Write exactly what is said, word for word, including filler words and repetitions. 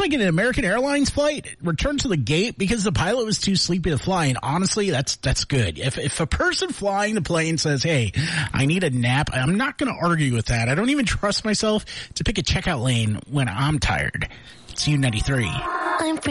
like an American Airlines flight, return to the gate because the pilot was too sleepy to fly. And honestly, that's that's good. If if a person flying the plane says, hey, I need a nap, I'm not going to argue with that. I don't even trust myself to pick a checkout lane when I'm tired. It's U ninety-three. I'm